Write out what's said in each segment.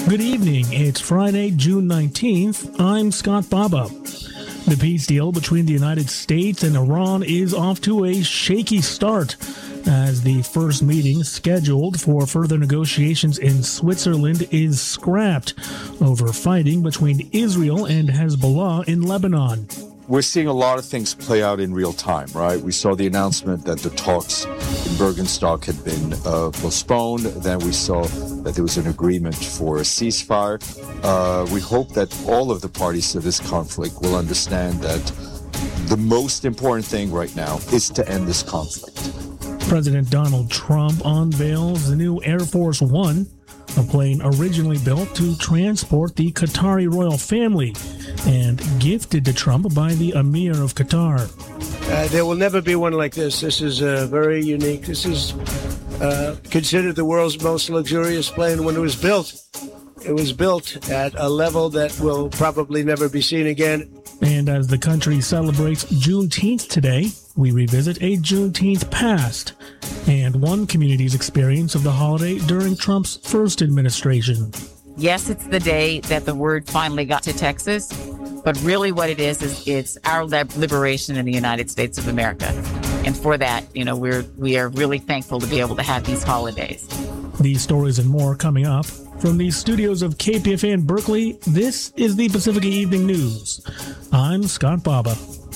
Good evening. It's Friday, June 19th. I'm Scott Baba. The peace deal between the United States and Iran is off to a shaky start as the first meeting scheduled for further negotiations in Switzerland is scrapped over fighting between Israel and Hezbollah in Lebanon. We're seeing a lot of things play out in real time, right? We saw the announcement that the talks in Bergenstock had been postponed. Then we saw that there was an agreement for a ceasefire. We hope that all of the parties to this conflict will understand that the most important thing right now is to end this conflict. President Donald Trump unveils the new Air Force One, a plane originally built to transport the Qatari royal family and gifted to Trump by the Emir of Qatar. There will never be one like this. This is very unique. This is considered the world's most luxurious plane. When it was built at a level that will probably never be seen again. And as the country celebrates Juneteenth today, we revisit a Juneteenth past and one community's experience of the holiday during Trump's first administration. Yes, it's the day that the word finally got to Texas, but really what it is it's our liberation in the United States of America. And for that, we are really thankful to be able to have these holidays. These stories and more coming up. From the studios of KPFA Berkeley, this is the Pacifica Evening News. I'm Scott Baba.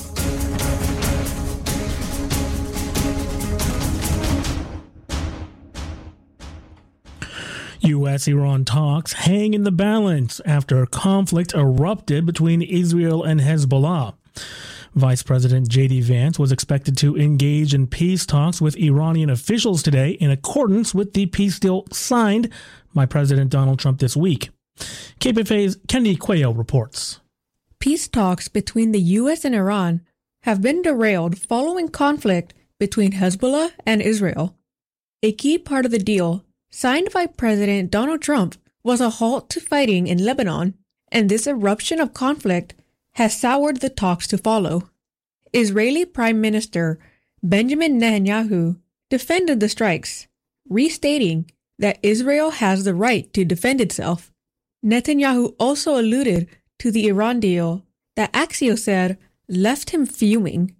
U.S.-Iran talks hang in the balance after conflict erupted between Israel and Hezbollah. Vice President J.D. Vance was expected to engage in peace talks with Iranian officials today in accordance with the peace deal signed by President Donald Trump this week. KPFA's Kennedy Cuello reports. Peace talks between the U.S. and Iran have been derailed following conflict between Hezbollah and Israel. A key part of the deal, signed by President Donald Trump, was a halt to fighting in Lebanon, and this eruption of conflict has soured the talks to follow. Israeli Prime Minister Benjamin Netanyahu defended the strikes, restating that Israel has the right to defend itself. Netanyahu also alluded to the Iran deal that Axios said left him fuming.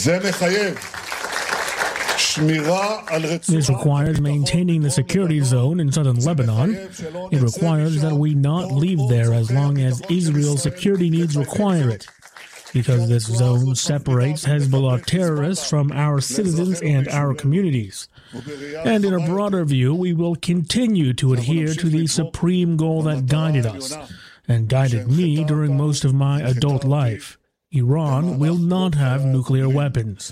This requires maintaining the security zone in southern Lebanon. It requires that we not leave there as long as Israel's security needs require it, because this zone separates Hezbollah terrorists from our citizens and our communities. And in a broader view, we will continue to adhere to the supreme goal that guided us and guided me during most of my adult life. Iran will not have nuclear weapons.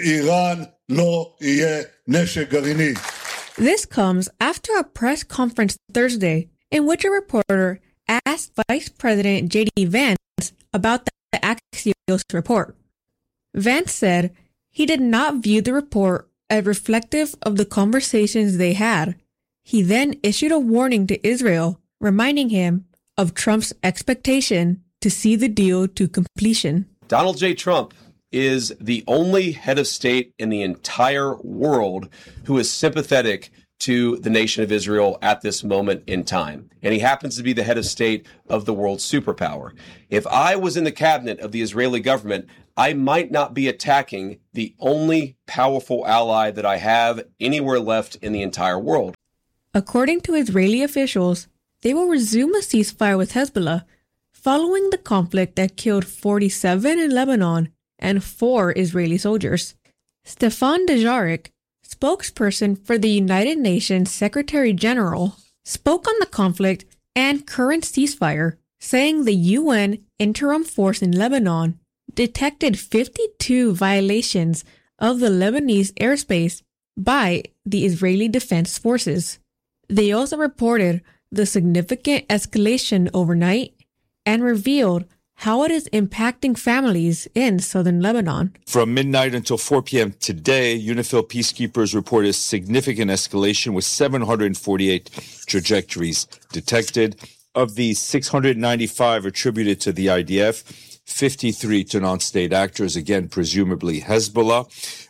This comes after a press conference Thursday in which a reporter asked Vice President J.D. Vance about the Axios report. Vance said he did not view the report as reflective of the conversations they had. He then issued a warning to Israel, reminding him of Trump's expectation to see the deal to completion. Donald J. Trump is the only head of state in the entire world who is sympathetic to the nation of Israel at this moment in time. And he happens to be the head of state of the world's superpower. If I was in the cabinet of the Israeli government, I might not be attacking the only powerful ally that I have anywhere left in the entire world. According to Israeli officials, they will resume a ceasefire with Hezbollah following the conflict that killed 47 in Lebanon and 4 Israeli soldiers. Stefan Dujarric, spokesperson for the United Nations Secretary General, spoke on the conflict and current ceasefire, saying the UN interim force in Lebanon detected 52 violations of the Lebanese airspace by the Israeli Defense Forces. They also reported the significant escalation overnight and revealed how it is impacting families in southern Lebanon. From midnight until 4 p.m. today, UNIFIL peacekeepers reported significant escalation with 748 trajectories detected. Of these, 695 attributed to the IDF, 53 to non-state actors, again, presumably Hezbollah.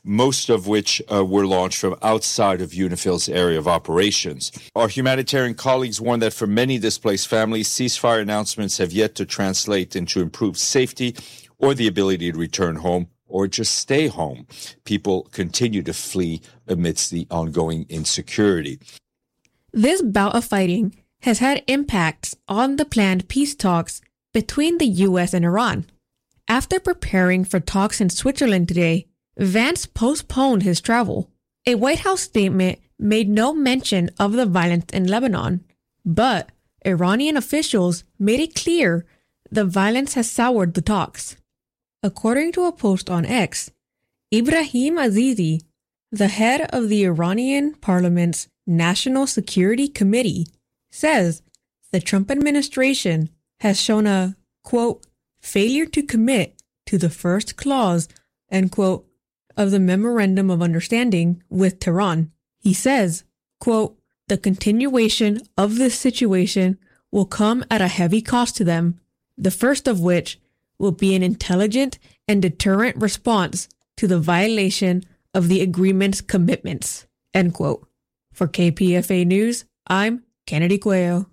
most of which were launched from outside of UNIFIL's area of operations. Our humanitarian colleagues warn that for many displaced families, ceasefire announcements have yet to translate into improved safety or the ability to return home or just stay home. People continue to flee amidst the ongoing insecurity. This bout of fighting has had impacts on the planned peace talks between the U.S. and Iran. After preparing for talks in Switzerland today, Vance postponed his travel. A White House statement made no mention of the violence in Lebanon, but Iranian officials made it clear the violence has soured the talks. According to a post on X, Ibrahim Azizi, the head of the Iranian parliament's National Security Committee, says the Trump administration has shown a, quote, failure to commit to the first clause, end quote, of the Memorandum of Understanding with Tehran. He says, quote, the continuation of this situation will come at a heavy cost to them, the first of which will be an intelligent and deterrent response to the violation of the agreement's commitments, end quote. For KPFA News, I'm Kennedy Cuello.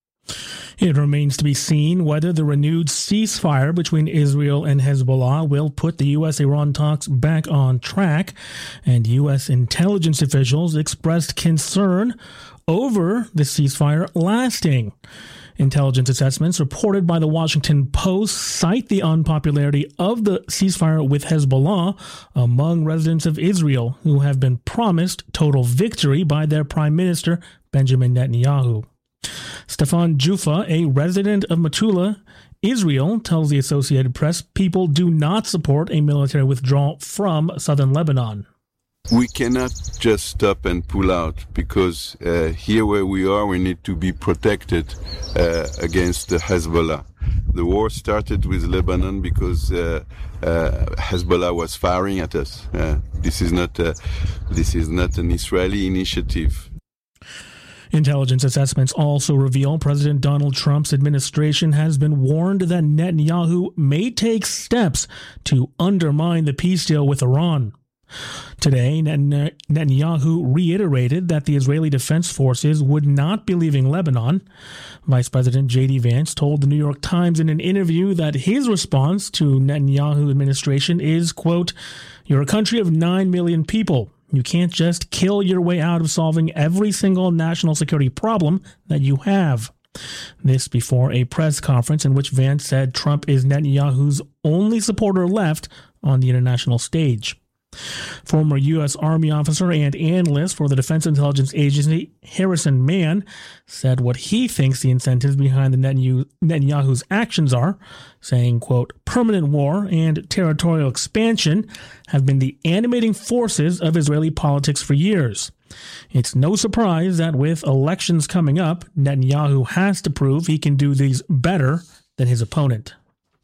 It remains to be seen whether the renewed ceasefire between Israel and Hezbollah will put the U.S.-Iran talks back on track, and U.S. intelligence officials expressed concern over the ceasefire lasting. Intelligence assessments reported by the Washington Post cite the unpopularity of the ceasefire with Hezbollah among residents of Israel who have been promised total victory by their Prime Minister, Benjamin Netanyahu. Stefan Jufa, a resident of Metula, Israel, tells the Associated Press people do not support a military withdrawal from southern Lebanon. We cannot just stop and pull out because here where we are, we need to be protected against the Hezbollah. The war started with Lebanon because Hezbollah was firing at us. This is not an Israeli initiative. Intelligence assessments also reveal President Donald Trump's administration has been warned that Netanyahu may take steps to undermine the peace deal with Iran. Today, Netanyahu reiterated that the Israeli Defense Forces would not be leaving Lebanon. Vice President J.D. Vance told the New York Times in an interview that his response to Netanyahu administration is, quote, "You're a country of 9 million people. You can't just kill your way out of solving every single national security problem that you have." This before a press conference in which Vance said Trump is Netanyahu's only supporter left on the international stage. Former U.S. Army officer and analyst for the Defense Intelligence Agency, Harrison Mann, said what he thinks the incentives behind the Netanyahu's actions are, saying, quote, "Permanent war and territorial expansion have been the animating forces of Israeli politics for years. It's no surprise that with elections coming up, Netanyahu has to prove he can do these better than his opponent."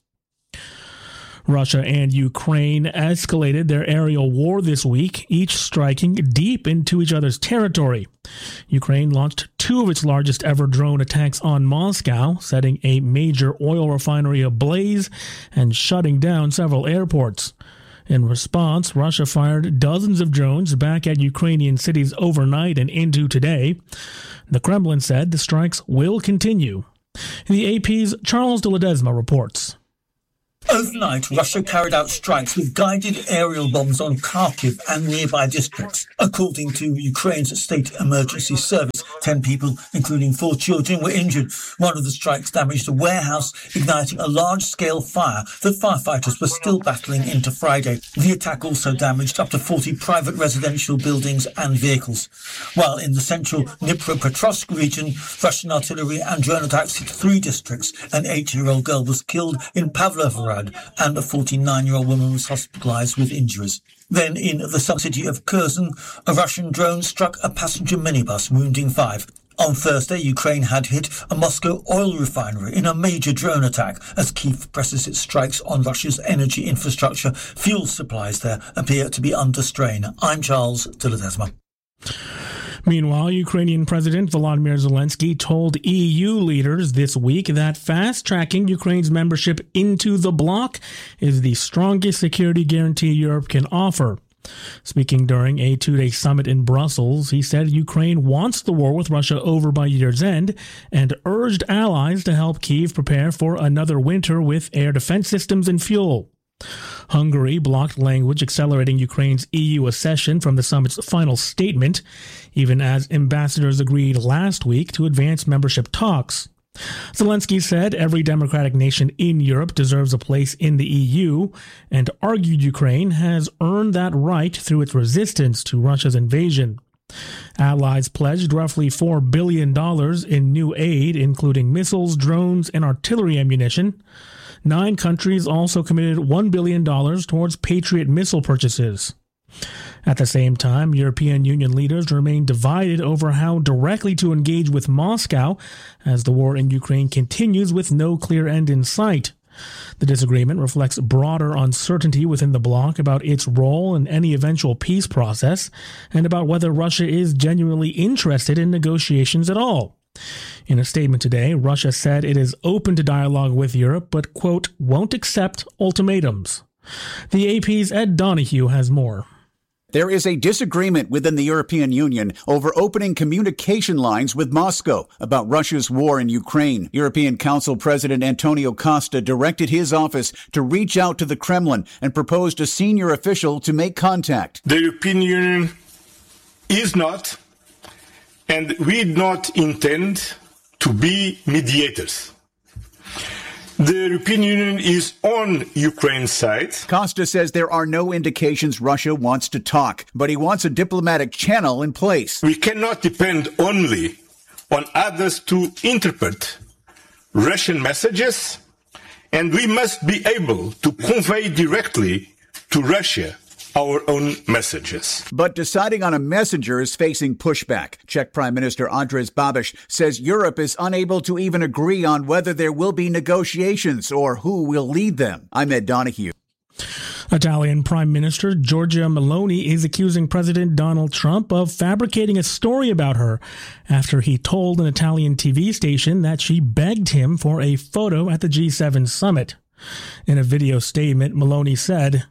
Russia and Ukraine escalated their aerial war this week, each striking deep into each other's territory. Ukraine launched 2 of its largest ever drone attacks on Moscow, setting a major oil refinery ablaze and shutting down several airports. In response, Russia fired dozens of drones back at Ukrainian cities overnight and into today. The Kremlin said the strikes will continue. The AP's Charles de Ledesma reports. Overnight, Russia carried out strikes with guided aerial bombs on Kharkiv and nearby districts. According to Ukraine's state emergency service, 10 people, including 4 children, were injured. One of the strikes damaged a warehouse, igniting a large-scale fire that firefighters were still battling into Friday. The attack also damaged up to 40 private residential buildings and vehicles. While in the central Dnipropetrovsk region, Russian artillery and drone attacks hit 3 districts. An 8-year-old girl was killed in Pavlovrad, and a 49-year-old woman was hospitalized with injuries. Then, in the city of Kherson, a Russian drone struck a passenger minibus, wounding 5. On Thursday, Ukraine had hit a Moscow oil refinery in a major drone attack. As Kyiv presses its strikes on Russia's energy infrastructure, fuel supplies there appear to be under strain. I'm Charles de Ledesma. Meanwhile, Ukrainian President Volodymyr Zelensky told EU leaders this week that fast-tracking Ukraine's membership into the bloc is the strongest security guarantee Europe can offer. Speaking during a two-day summit in Brussels, he said Ukraine wants the war with Russia over by year's end and urged allies to help Kyiv prepare for another winter with air defense systems and fuel. Hungary blocked language accelerating Ukraine's EU accession from the summit's final statement, even as ambassadors agreed last week to advance membership talks. Zelensky said every democratic nation in Europe deserves a place in the EU and argued Ukraine has earned that right through its resistance to Russia's invasion. Allies pledged roughly $4 billion in new aid, including missiles, drones, and artillery ammunition. 9 countries also committed $1 billion towards Patriot missile purchases. At the same time, European Union leaders remain divided over how directly to engage with Moscow as the war in Ukraine continues with no clear end in sight. The disagreement reflects broader uncertainty within the bloc about its role in any eventual peace process and about whether Russia is genuinely interested in negotiations at all. In a statement today, Russia said it is open to dialogue with Europe, but, quote, won't accept ultimatums. The AP's Ed Donahue has more. There is a disagreement within the European Union over opening communication lines with Moscow about Russia's war in Ukraine. European Council President Antonio Costa directed his office to reach out to the Kremlin and proposed a senior official to make contact. The European Union is not, and we do not intend to be mediators. The European Union is on Ukraine's side. Costa says there are no indications Russia wants to talk, but he wants a diplomatic channel in place. We cannot depend only on others to interpret Russian messages, and we must be able to convey directly to Russia our own messages. But deciding on a messenger is facing pushback. Czech Prime Minister Andrej Babiš says Europe is unable to even agree on whether there will be negotiations or who will lead them. I'm Ed Donahue. Italian Prime Minister Giorgia Meloni is accusing President Donald Trump of fabricating a story about her after he told an Italian TV station that she begged him for a photo at the G7 summit. In a video statement, Meloni said,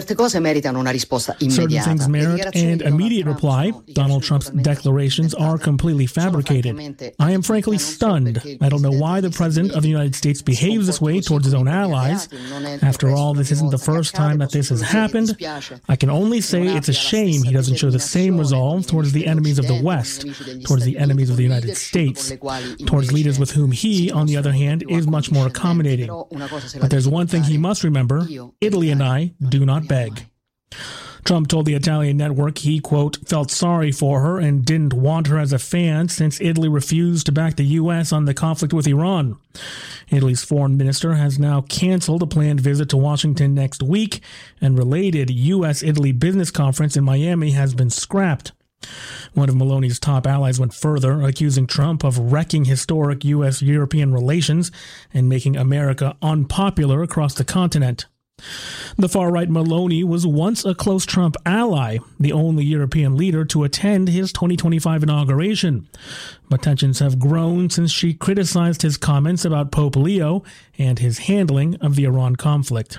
certain things merit an immediate reply. Donald Trump's declarations are completely fabricated. I am frankly stunned. I don't know why the President of the United States behaves this way towards his own allies. After all, this isn't the first time that this has happened. I can only say it's a shame he doesn't show the same resolve towards the enemies of the West, towards the enemies of the United States, towards leaders with whom he, on the other hand, is much more accommodating. But there's one thing he must remember: Italy and I do not beg. Trump told the Italian network he, quote, felt sorry for her and didn't want her as a fan since Italy refused to back the U.S. on the conflict with Iran. Italy's foreign minister has now canceled a planned visit to Washington next week, and related U.S.-Italy business conference in Miami has been scrapped. One of Meloni's top allies went further, accusing Trump of wrecking historic U.S.-European relations and making America unpopular across the continent. The far-right Meloni was once a close Trump ally, the only European leader to attend his 2025 inauguration. But tensions have grown since she criticized his comments about Pope Leo and his handling of the Iran conflict.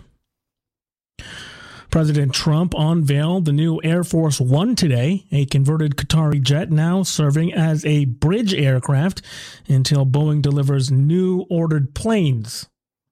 President Trump unveiled the new Air Force One today, a converted Qatari jet now serving as a bridge aircraft until Boeing delivers new ordered planes.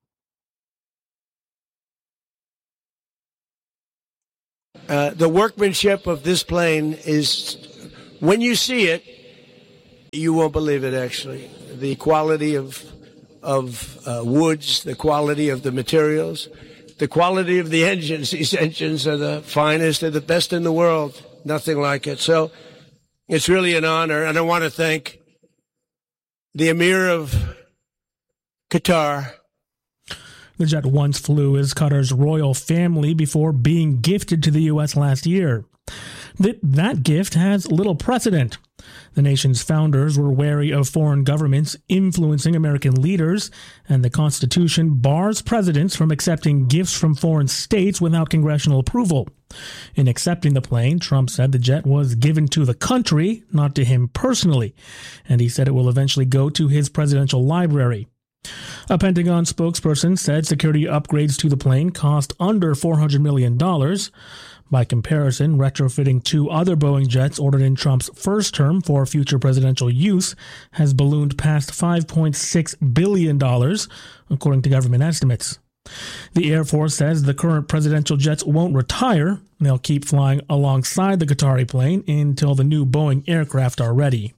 The workmanship of this plane is, when you see it, you won't believe it, actually. The quality of woods, the quality of the materials, the quality of the engines. These engines are the finest, they're the best in the world. Nothing like it. So it's really an honor, and I want to thank the Emir of Qatar. The jet once flew as Qatar's royal family before being gifted to the U.S. last year. That gift has little precedent. The nation's founders were wary of foreign governments influencing American leaders, and the Constitution bars presidents from accepting gifts from foreign states without congressional approval. In accepting the plane, Trump said the jet was given to the country, not to him personally, and he said it will eventually go to his presidential library. A Pentagon spokesperson said security upgrades to the plane cost under $400 million. By comparison, retrofitting 2 other Boeing jets ordered in Trump's first term for future presidential use has ballooned past $5.6 billion, according to government estimates. The Air Force says the current presidential jets won't retire. They'll keep flying alongside the Qatari plane until the new Boeing aircraft are ready.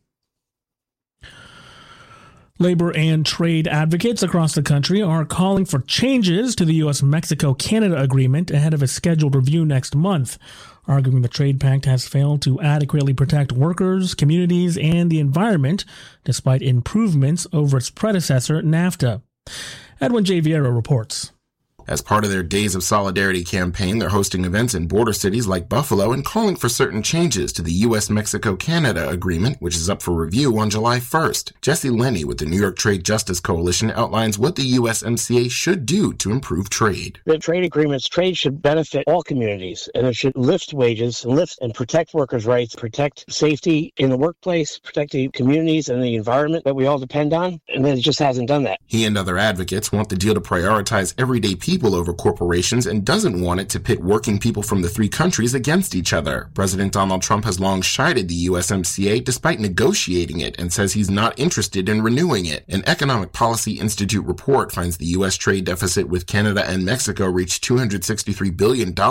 Labor and trade advocates across the country are calling for changes to the U.S.-Mexico-Canada agreement ahead of a scheduled review next month, arguing the trade pact has failed to adequately protect workers, communities, and the environment, despite improvements over its predecessor, NAFTA. Edwin J. Vieira reports. As part of their Days of Solidarity campaign, they're hosting events in border cities like Buffalo and calling for certain changes to the U.S.-Mexico-Canada agreement, which is up for review on July 1st. Jesse Lenny with the New York Trade Justice Coalition outlines what the USMCA should do to improve trade. The trade agreements, trade should benefit all communities, and it should lift wages, lift and protect workers' rights, protect safety in the workplace, protect the communities and the environment that we all depend on, and it just hasn't done that. He and other advocates want the deal to prioritize everyday people over corporations and doesn't want it to pit working people from the 3 countries against each other. President Donald Trump has long chided the USMCA despite negotiating it and says he's not interested in renewing it. An Economic Policy Institute report finds the U.S. trade deficit with Canada and Mexico reached $263 billion in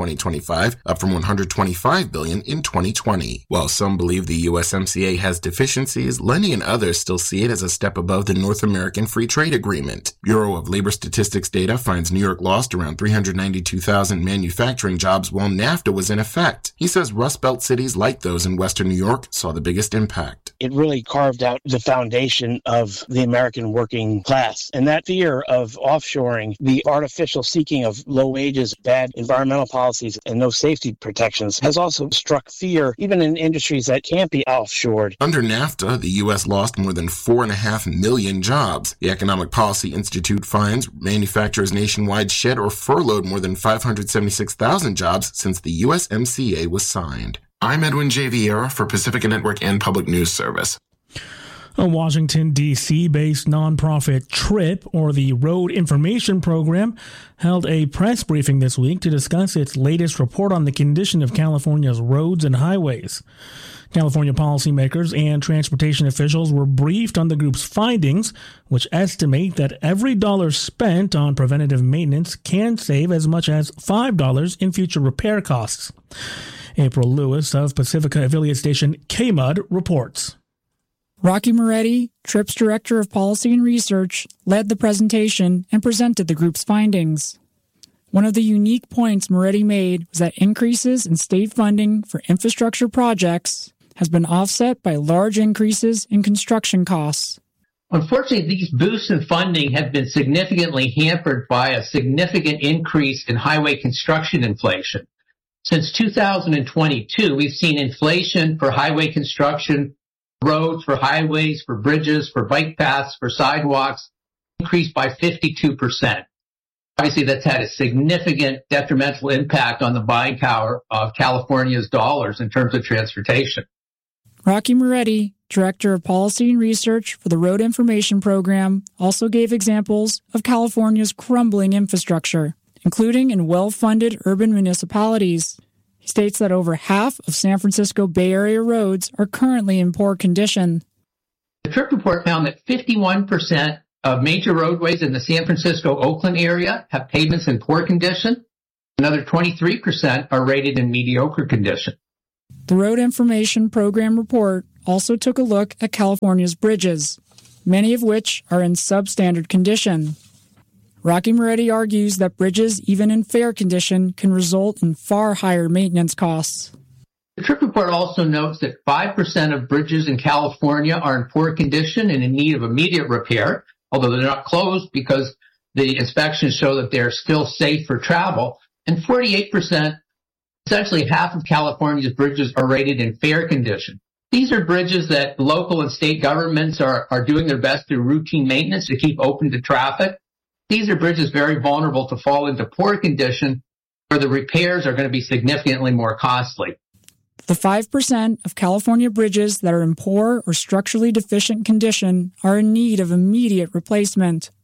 2025, up from $125 billion in 2020. While some believe the USMCA has deficiencies, Lenny and others still see it as a step above the North American Free Trade Agreement. Bureau of Labor Statistics data finds New York lost around 392,000 manufacturing jobs while NAFTA was in effect. He says Rust Belt cities like those in Western New York saw the biggest impact. It really carved out the foundation of the American working class. And that fear of offshoring, the artificial seeking of low wages, bad environmental policies, and no safety protections has also struck fear even in industries that can't be offshored. Under NAFTA, the U.S. lost more than 4.5 million jobs. The Economic Policy Institute finds manufacturers nationwide shed or furloughed more than 576,000 jobs since the USMCA was signed. I'm Edwin J. Vieira for Pacifica Network and Public News Service. A Washington, D.C.-based nonprofit TRIP, or the Road Information Program, held a press briefing this week to discuss its latest report on the condition of California's roads and highways. California policymakers and transportation officials were briefed on the group's findings, which estimate that every dollar spent on preventative maintenance can save as much as $5 in future repair costs. April Lewis of Pacifica affiliate station KMUD reports. Rocky Moretti, TRIP's Director of Policy and Research, led the presentation and presented the group's findings. One of the unique points Moretti made was that increases in state funding for infrastructure projects has been offset by large increases in construction costs. Unfortunately, these boosts in funding have been significantly hampered by a significant increase in highway construction inflation. Since 2022, we've seen inflation for highway construction, roads, for highways, for bridges, for bike paths, for sidewalks, increased by 52%. Obviously, that's had a significant detrimental impact on the buying power of California's dollars in terms of transportation. Rocky Moretti, Director of Policy and Research for the Road Information Program, also gave examples of California's crumbling infrastructure, including in well-funded urban municipalities. He states that over half of San Francisco Bay Area roads are currently in poor condition. The TRIP report found that 51% of major roadways in the San Francisco-Oakland area have pavements in poor condition. Another 23% are rated in mediocre condition. The Road Information Program report also took a look at California's bridges, many of which are in substandard condition. Rocky Moretti argues that bridges, even in fair condition, can result in far higher maintenance costs. The TRIP report also notes that 5% of bridges in California are in poor condition and in need of immediate repair, although they're not closed because the inspections show that they're still safe for travel. And 48%, essentially half of California's bridges, are rated in fair condition. These are bridges that local and state governments are doing their best through routine maintenance to keep open to traffic. These are bridges very vulnerable to fall into poor condition, where the repairs are going to be significantly more costly. The 5% of California bridges that are in poor or structurally deficient condition are in need of immediate replacement.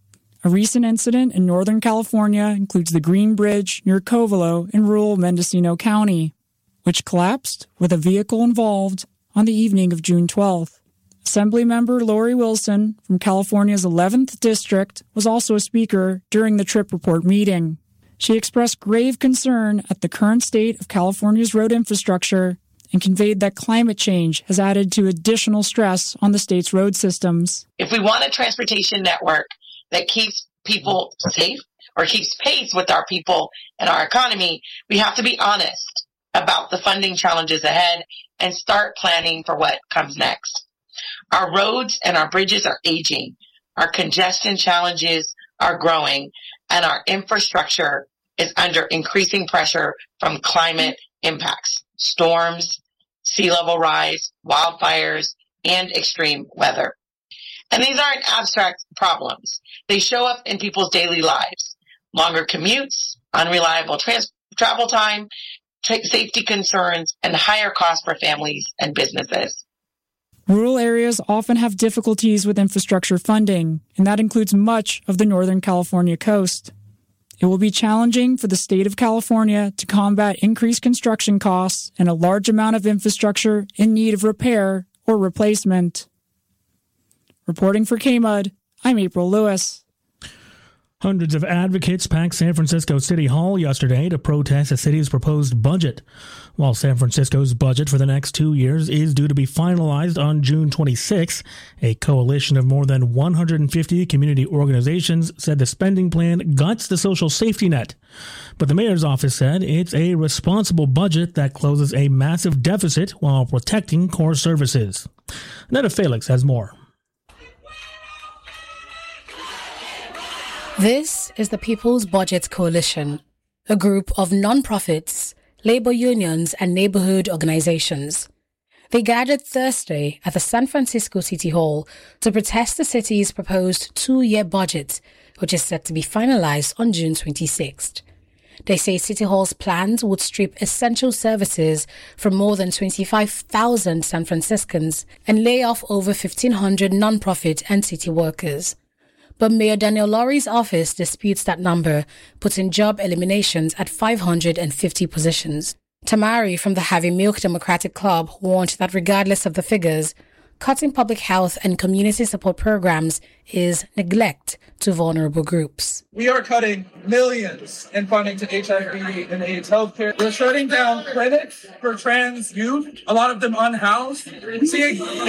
A recent incident in Northern California includes the Green Bridge near Covelo in rural Mendocino County, which collapsed with a vehicle involved on the evening of June 12th. Assemblymember Lori Wilson from California's 11th District was also a speaker during the Trip Report meeting. She expressed grave concern at the current state of California's road infrastructure and conveyed that climate change has added to additional stress on the state's road systems. If we want a transportation network that keeps people safe or keeps pace with our people and our economy, we have to be honest about the funding challenges ahead and start planning for what comes next. Our roads and our bridges are aging. Our congestion challenges are growing, and our infrastructure is under increasing pressure from climate impacts, storms, sea level rise, wildfires, and extreme weather. And these aren't abstract problems. They show up in people's daily lives. Longer commutes, unreliable travel time, safety concerns, and higher costs for families and businesses. Rural areas often have difficulties with infrastructure funding, and that includes much of the Northern California coast. It will be challenging for the state of California to combat increased construction costs and a large amount of infrastructure in need of repair or replacement. Reporting for KMUD, I'm April Lewis. Hundreds of advocates packed San Francisco City Hall yesterday to protest the city's proposed budget. While San Francisco's budget for the next 2 years is due to be finalized on June 26, a coalition of more than 150 community organizations said the spending plan guts the social safety net. But the mayor's office said it's a responsible budget that closes a massive deficit while protecting core services. Netta Felix has more. This is the People's Budget Coalition, a group of non-profits, labor unions, and neighborhood organizations. They gathered Thursday at the San Francisco City Hall to protest the city's proposed 2-year budget, which is set to be finalized on June 26th. They say City Hall's plans would strip essential services from more than 25,000 San Franciscans and lay off over 1,500 non-profit and city workers. But Mayor Daniel Lurie's office disputes that number, putting job eliminations at 550 positions. Tamari from the Harvey Milk Democratic Club warned that regardless of the figures, cutting public health and community support programs is neglect to vulnerable groups. We are cutting millions in funding to HIV and AIDS healthcare. We're shutting down clinics for trans youth, a lot of them unhoused. See,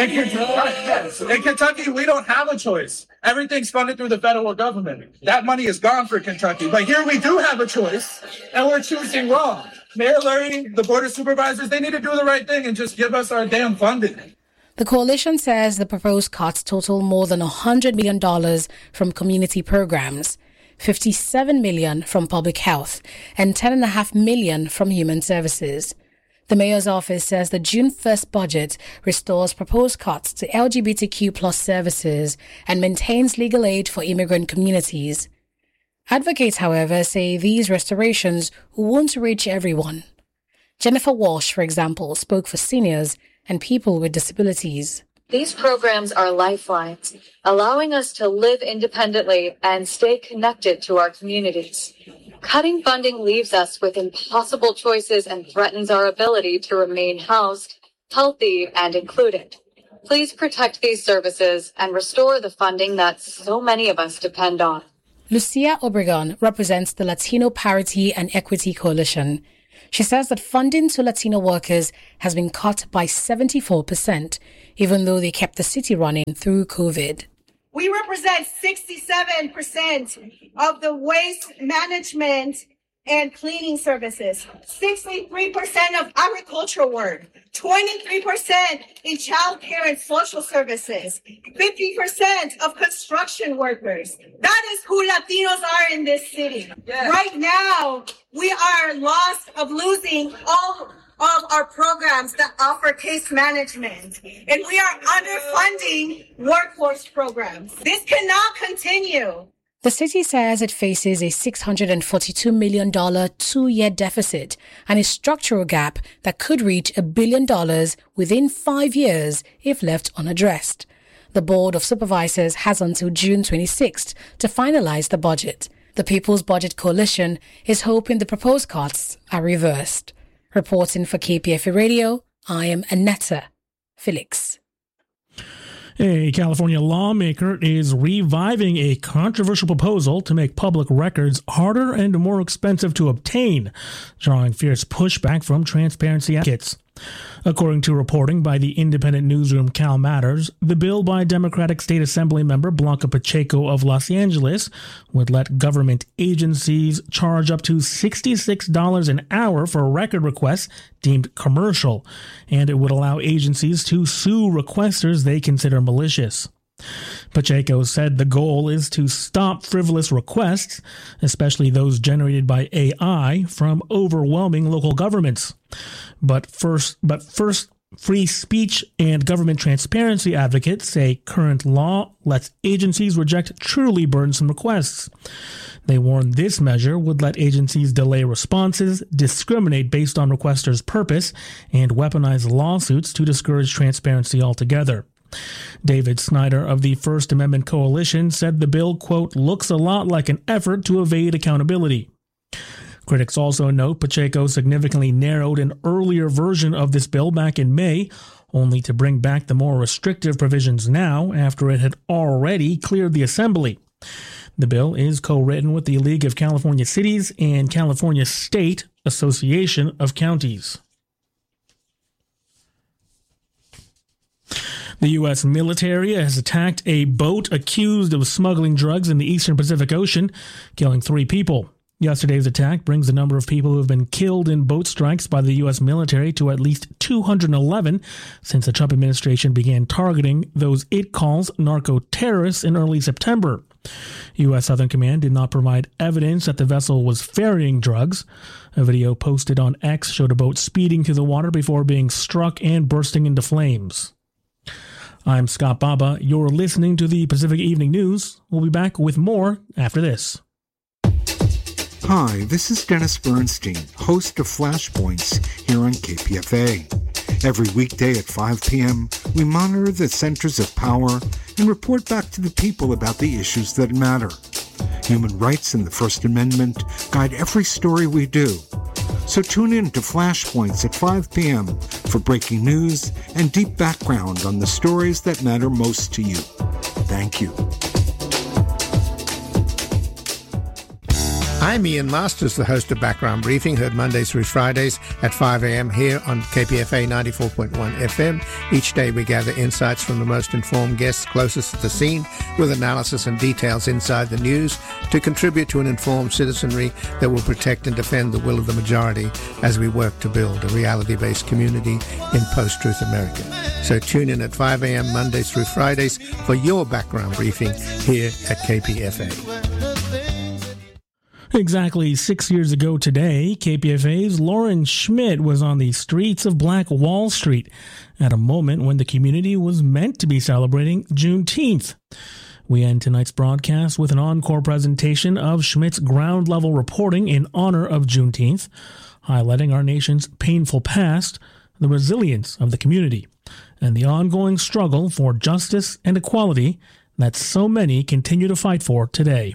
in Kentucky, we don't have a choice. Everything's funded through the federal government. That money is gone for Kentucky. But here we do have a choice, and we're choosing wrong. Mayor Lurie, the Board of Supervisors, they need to do the right thing and just give us our damn funding. The coalition says the proposed cuts total more than $100 million from community programs, $57 million from public health, and $10.5 million from human services. The mayor's office says the June 1st budget restores proposed cuts to LGBTQ+ services and maintains legal aid for immigrant communities. Advocates, however, say these restorations won't reach everyone. Jennifer Walsh, for example, spoke for seniors and people with disabilities. These programs are lifelines, allowing us to live independently and stay connected to our communities. Cutting funding leaves us with impossible choices and threatens our ability to remain housed, healthy, and included. Please protect these services and restore the funding that so many of us depend on. Lucia Obregon represents the Latino Parity and Equity Coalition. She says that funding to Latino workers has been cut by 74%, even though they kept the city running through COVID. We represent 67% of the waste management and cleaning services, 63% of agricultural work, 23% in child care and social services, 50% of construction workers. That is who Latinos are in this city. Yes. Right now, we are lost of losing all of our programs that offer case management, and we are underfunding workforce programs. This cannot continue. The city says it faces a $642 million 2-year deficit and a structural gap that could reach $1 billion within 5 years if left unaddressed. The Board of Supervisors has until June 26th to finalize the budget. The People's Budget Coalition is hoping the proposed cuts are reversed. Reporting for KPFA Radio, I am Annetta Felix. A California lawmaker is reviving a controversial proposal to make public records harder and more expensive to obtain, drawing fierce pushback from transparency advocates. According to reporting by the independent newsroom Cal Matters, the bill by Democratic State Assembly member Blanca Pacheco of Los Angeles would let government agencies charge up to $66 an hour for record requests deemed commercial, and it would allow agencies to sue requesters they consider malicious. Pacheco said the goal is to stop frivolous requests, especially those generated by AI, from overwhelming local governments. But first, free speech and government transparency advocates say current law lets agencies reject truly burdensome requests. They warn this measure would let agencies delay responses, discriminate based on requesters' purpose, and weaponize lawsuits to discourage transparency altogether. David Snyder of the First Amendment Coalition said the bill, quote, looks a lot like an effort to evade accountability. Critics also note Pacheco significantly narrowed an earlier version of this bill back in May, only to bring back the more restrictive provisions now after it had already cleared the Assembly. The bill is co-written with the League of California Cities and California State Association of Counties. The U.S. military has attacked a boat accused of smuggling drugs in the eastern Pacific Ocean, killing 3 people. Yesterday's attack brings the number of people who have been killed in boat strikes by the U.S. military to at least 211 since the Trump administration began targeting those it calls narco-terrorists in early September. U.S. Southern Command did not provide evidence that the vessel was ferrying drugs. A video posted on X showed a boat speeding through the water before being struck and bursting into flames. I'm Scott Baba. You're listening to the Pacific Evening News. We'll be back with more after this. Hi, this is Dennis Bernstein, host of Flashpoints here on KPFA. Every weekday at 5 p.m., we monitor the centers of power and report back to the people about the issues that matter. Human rights and the First Amendment guide every story we do. So tune in to Flashpoints at 5 p.m. for breaking news and deep background on the stories that matter most to you. Thank you. I'm Ian Masters, the host of Background Briefing, heard Mondays through Fridays at 5 a.m. here on KPFA 94.1 FM. Each day we gather insights from the most informed guests closest to the scene with analysis and details inside the news to contribute to an informed citizenry that will protect and defend the will of the majority as we work to build a reality-based community in post-truth America. So tune in at 5 a.m. Mondays through Fridays for your Background Briefing here at KPFA. Exactly 6 years ago today, KPFA's Lauren Schmidt was on the streets of Black Wall Street at a moment when the community was meant to be celebrating Juneteenth. We end tonight's broadcast with an encore presentation of Schmidt's ground-level reporting in honor of Juneteenth, highlighting our nation's painful past, the resilience of the community, and the ongoing struggle for justice and equality that so many continue to fight for today.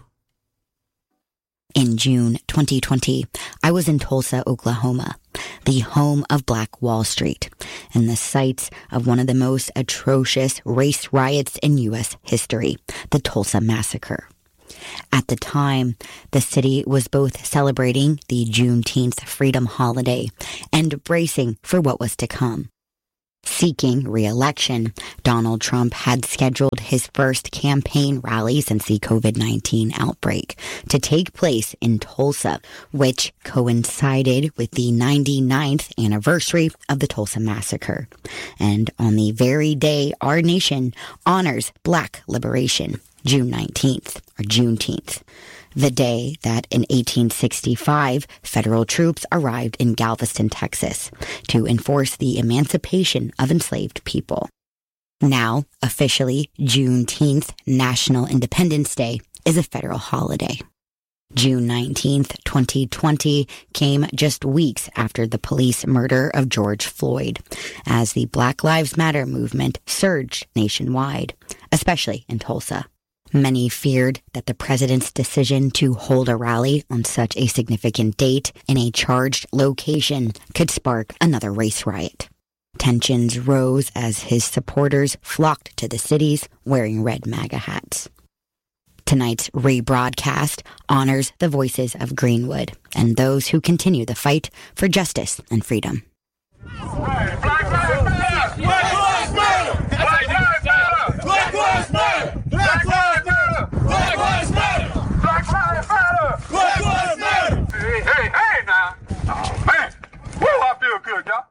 In June 2020, I was in Tulsa, Oklahoma, the home of Black Wall Street, and the site of one of the most atrocious race riots in U.S. history, the Tulsa Massacre. At the time, the city was both celebrating the Juneteenth freedom holiday and bracing for what was to come. Seeking re-election, Donald Trump had scheduled his first campaign rally since the COVID-19 outbreak to take place in Tulsa, which coincided with the 99th anniversary of the Tulsa Massacre, and on the very day our nation honors Black liberation, June 19th, or Juneteenth. The day that in 1865, federal troops arrived in Galveston, Texas, to enforce the emancipation of enslaved people. Now, officially, Juneteenth, National Independence Day, is a federal holiday. June 19th, 2020 came just weeks after the police murder of George Floyd, as the Black Lives Matter movement surged nationwide, especially in Tulsa. Many feared that the president's decision to hold a rally on such a significant date in a charged location could spark another race riot. Tensions rose as his supporters flocked to the cities wearing red MAGA hats. Tonight's rebroadcast honors the voices of Greenwood and those who continue the fight for justice and freedom. Black Lives Matter! Black Lives Matter! Black Lives Matter! Black Lives Matter! Black Lives Matter! Black Lives Matter! Black Lives Matter! Black Lives Matter! Hey now! Oh man! Woo, I feel good, y'all.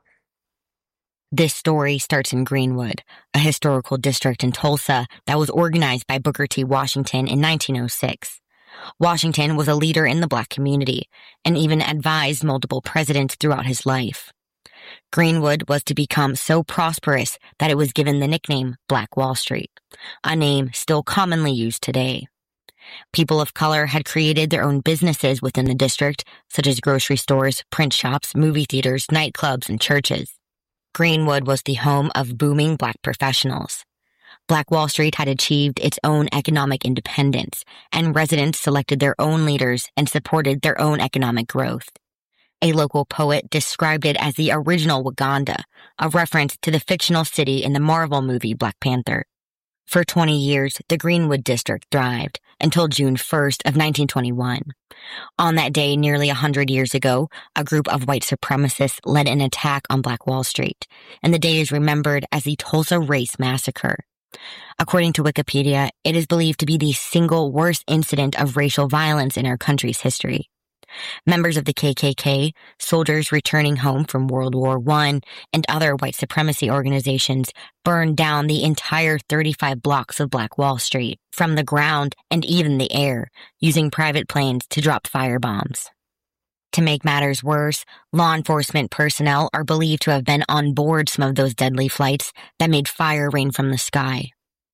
This story starts in Greenwood, a historical district in Tulsa that was organized by Booker T. Washington in 1906. Washington was a leader in the Black community and even advised multiple presidents throughout his life. Greenwood was to become so prosperous that it was given the nickname Black Wall Street, a name still commonly used today. People of color had created their own businesses within the district, such as grocery stores, print shops, movie theaters, nightclubs, and churches. Greenwood was the home of booming Black professionals. Black Wall Street had achieved its own economic independence, and residents selected their own leaders and supported their own economic growth. A local poet described it as the original Waganda, a reference to the fictional city in the Marvel movie Black Panther. For 20 years, the Greenwood district thrived, until June 1st of 1921. On that day, nearly 100 years ago, a group of white supremacists led an attack on Black Wall Street, and the day is remembered as the Tulsa Race Massacre. According to Wikipedia, it is believed to be the single worst incident of racial violence in our country's history. Members of the KKK, soldiers returning home from World War I, and other white supremacy organizations burned down the entire 35 blocks of Black Wall Street, from the ground and even the air, using private planes to drop firebombs. To make matters worse, law enforcement personnel are believed to have been on board some of those deadly flights that made fire rain from the sky.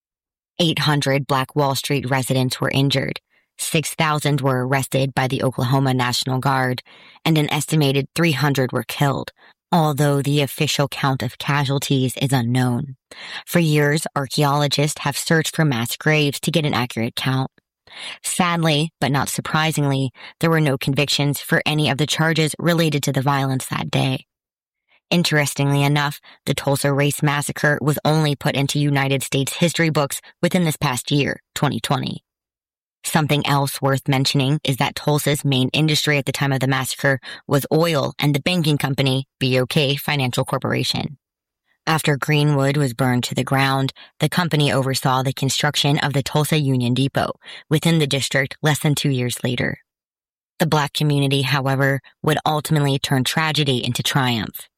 800 Black Wall Street residents were injured. 6,000 were arrested by the Oklahoma National Guard, and an estimated 300 were killed, although the official count of casualties is unknown. For years, archaeologists have searched for mass graves to get an accurate count. Sadly, but not surprisingly, there were no convictions for any of the charges related to the violence that day. Interestingly enough, the Tulsa Race Massacre was only put into United States history books within this past year, 2020. Something else worth mentioning is that Tulsa's main industry at the time of the massacre was oil and the banking company BOK Financial Corporation. After Greenwood was burned to the ground, the company oversaw the construction of the Tulsa Union Depot within the district less than 2 years later. The Black community, however, would ultimately turn tragedy into triumph.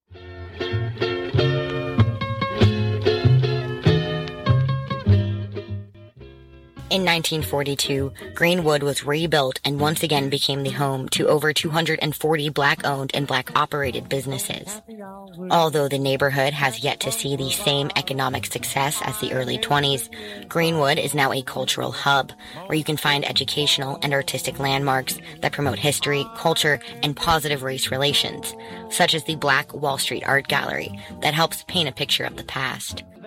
In 1942, Greenwood was rebuilt and once again became the home to over 240 Black-owned and Black-operated businesses. Although the neighborhood has yet to see the same economic success as the early 20s, Greenwood is now a cultural hub where you can find educational and artistic landmarks that promote history, culture, and positive race relations, such as the Black Wall Street Art Gallery that helps paint a picture of the past.